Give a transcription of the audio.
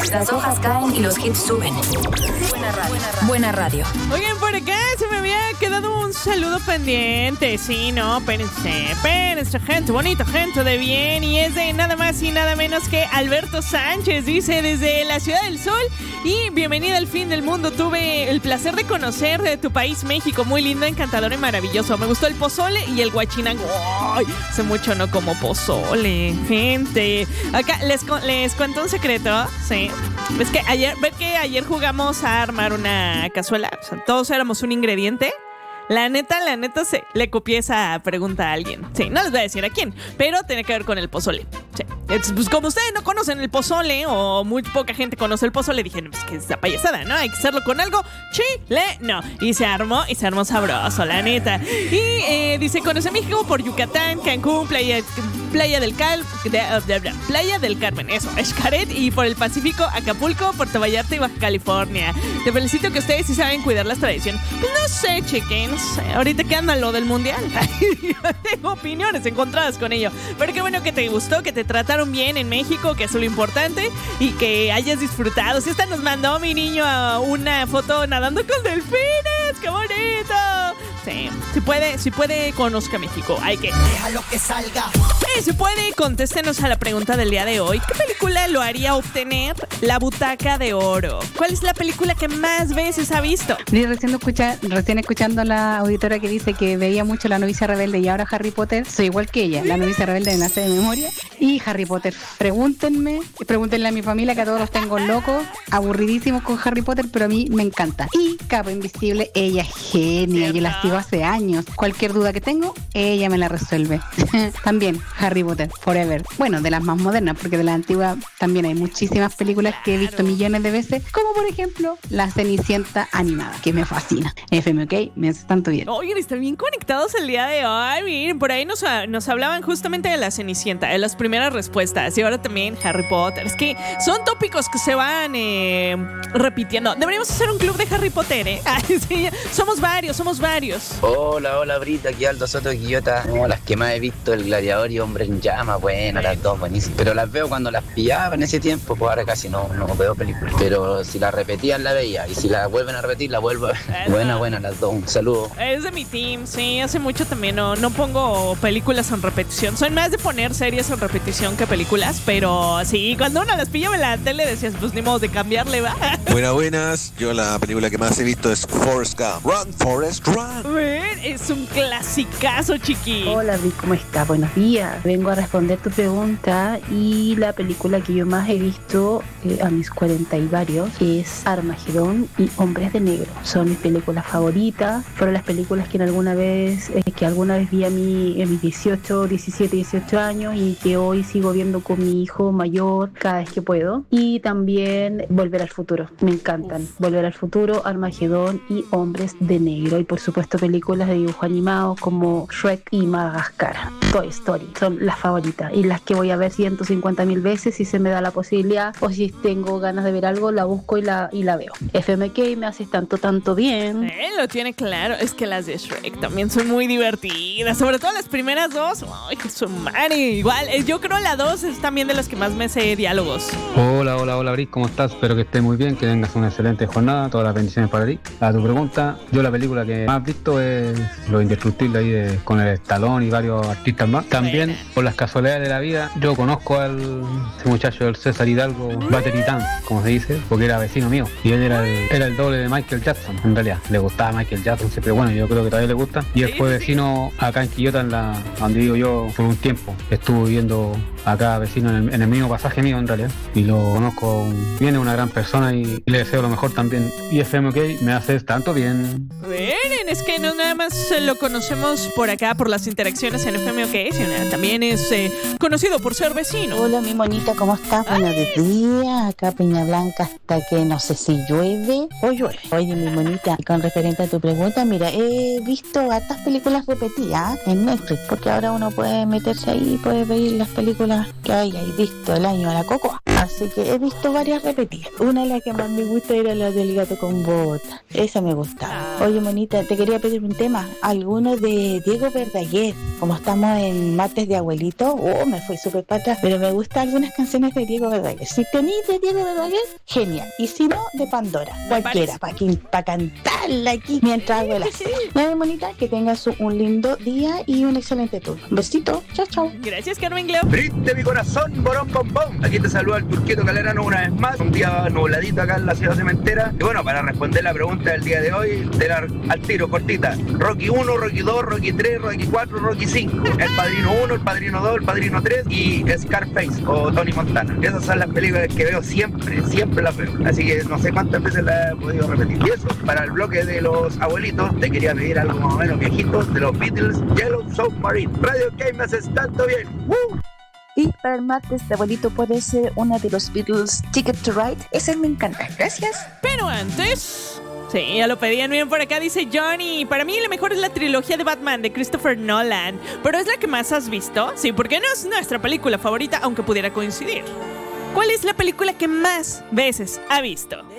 Las hojas caen y los hits suben. Buena radio. Oigan, por acá se me había quedado un saludo pendiente. Sí, no, espérense, gente bonita, gente de bien. Y es de nada más y nada menos que Alberto Sánchez. Dice, desde la Ciudad del Sol. Y bienvenida al fin del mundo. Tuve el placer de conocer de tu país, México. Muy lindo, encantador y maravilloso. Me gustó el pozole y el guachinango. ¡Ay! Hace mucho no como pozole, gente. Acá les cuento un secreto. Sí. ¿Ves que ayer jugamos a armar una cazuela? O sea, todos éramos un ingrediente. La neta, se le copié esa pregunta a alguien. Sí, no les voy a decir a quién, pero tiene que ver con el pozole. Sí. Pues como ustedes no conocen el pozole, o muy poca gente conoce el pozole, dije, pues que es esa payasada, ¿no? Hay que hacerlo con algo chileno. Y se armó sabroso, la neta. Y dice, conoce México por Yucatán, Cancún, Playa del Carmen, eso, Xcaret, y por el Pacífico, Acapulco, Puerto Vallarta y Baja California. Te felicito que ustedes sí saben cuidar las tradiciones. Pues no sé, chequen, no sé, ahorita que anda lo del mundial. Tengo opiniones encontradas con ello. Pero qué bueno que te gustó, que te trataron bien en México, que es lo importante, y que hayas disfrutado. Si esta nos mandó mi niño una foto nadando con delfines, ¡qué bonito! Sí, si puede, conozca México. Hay que... Déjalo que salga. Si puede, contéstenos a la pregunta del día de hoy. ¿Qué película lo haría obtener la butaca de oro? ¿Cuál es la película que más veces ha visto? Recién escuchando a la auditora que dice que veía mucho La novicia rebelde y ahora Harry Potter, soy igual que ella. La novicia rebelde me nace de memoria. Y Harry Potter. Pregúntenle a mi familia, que a todos los tengo locos, aburridísimos con Harry Potter, pero a mí me encanta. Y Capa Invisible, ella es genia, yo la sigo hace años. Cualquier duda que tengo, ella me la resuelve. También Harry Potter, forever. Bueno, de las más modernas, porque de las antiguas también hay muchísimas películas que he visto millones de veces, como por ejemplo La Cenicienta animada, que me fascina. FMK, me hace tanto bien. Oigan, están bien conectados el día de hoy. Miren, por ahí nos hablaban justamente de La Cenicienta, de las primeras respuestas, y ahora también Harry Potter. Es que son tópicos que se van repitiendo. Deberíamos hacer un club de Harry Potter, ¿eh? Sí, somos varios. Hola, Brita, aquí Aldo Soto de Quillota. No, las que más he visto, El Gladiador y Hombre en Llama, bueno, las dos buenísimas. Pero las veo cuando las pillaba en ese tiempo, pues ahora casi no veo películas. Pero si las repetían, la veía. Y si la vuelven a repetir, la vuelvo a ver. Buena, las dos. Un saludo. Es de mi team, sí, hace mucho también no pongo películas en repetición. Soy más de poner series en repetición que películas, pero sí, cuando uno las pillaba en la tele decías, pues ni modo de cambiarle, ¿va? Buenas. Yo la película que más he visto es Forrest Gump. Run, Forrest, run. Es un clasicazo, chiqui. Hola, Vic, ¿cómo estás? Buenos días. Vengo a responder tu pregunta, y la película que yo más he visto a mis 40 y varios es Armagedón y Hombres de Negro. Son mis películas favoritas. Fueron las películas que alguna vez vi a mí en mis 17, 18 años, y que hoy sigo viendo con mi hijo mayor cada vez que puedo. Y también Volver al Futuro. Me encantan. Volver al Futuro, Armagedón y Hombres de Negro. Y por supuesto películas de dibujo animado como Shrek y Madagascar. Toy Story son las favoritas, y las que voy a ver 150.000 veces si se me da la posibilidad, o si tengo ganas de ver algo, la busco y la veo. FMK, me haces tanto bien. Lo tiene claro. Es que las de Shrek también son muy divertidas, sobre todo las primeras dos. Ay, que su madre. Igual, yo creo la 2 es también de las que más me sé diálogos. Hola, Brick, ¿cómo estás? Espero que estés muy bien, que tengas una excelente jornada, todas las bendiciones para ti. A tu pregunta, yo la película que más he visto es Lo Indestructible, ahí con el Stallone y varios artistas más. También, por las casualidades de la vida, yo conozco ese muchacho, el César Hidalgo Bateritán, como se dice, porque era vecino mío, y él era el doble de Michael Jackson. En realidad, le gustaba Michael Jackson, pero bueno, yo creo que todavía le gusta. Y él fue vecino acá en Quillota, donde vivo yo, por un tiempo. Estuvo viviendo acá vecino en el mismo pasaje mío, en realidad, y lo conozco bien, es una gran persona, y le deseo lo mejor también. Y FMK, me haces tanto bien. Miren, es que no nada más lo conocemos por acá, por las interacciones en FMK, sino también es conocido por ser vecino. Hola, mi monita, ¿cómo estás? Buenos días. Acá Peña Blanca, hasta que no sé si llueve o llueve. Oye, mi monita, con referente a tu pregunta, mira, he visto hartas películas repetidas en Netflix, porque ahora uno puede meterse ahí y puede ver las películas que hayas visto el año a la Cocoa. Así que he visto varias repetidas. Una de las que más me gusta era la del gato con botas. Esa me gustaba. Oye, monita, te te quería pedir un tema, alguno de Diego Verdaguer, como estamos en martes de abuelito, me fui súper para atrás, pero me gustan algunas canciones de Diego Verdaguer. Si tenéis de Diego Verdaguer, genial, y si no, de Pandora, cualquiera, para cantarla aquí mientras hago la cena. Ya, bonita, que tengas un lindo día y un excelente turno. Un besito, chao, chao. Gracias, Carmen Glow. Brinde mi corazón, borón, bombón. Aquí te saluda el Turquito Calerano una vez más. Un día nubladito acá en la ciudad cementera. Y bueno, para responder la pregunta del día de hoy, al tiro, cortita. Rocky 1, Rocky 2, Rocky 3, Rocky 4, Rocky 5. El Padrino 1, el Padrino 2, el Padrino 3 y Scarface o Tony Montana. Esas son las películas que veo siempre las veo. Así que no sé cuántas veces las he podido repetir. Y eso, para el bloque de los abuelitos, te quería pedir algo más o menos viejito de los Beatles, Yellow Submarine. Radio que me haces tanto bien. ¡Woo! Y para el martes de abuelito puede ser una de los Beatles, Ticket to Ride. Esa me encanta. Gracias. Pero antes... Sí, ya lo pedían bien por acá, dice Johnny. Para mí la mejor es la trilogía de Batman de Christopher Nolan. ¿Pero es la que más has visto? Sí, porque no es nuestra película favorita, aunque pudiera coincidir. ¿Cuál es la película que más veces ha visto?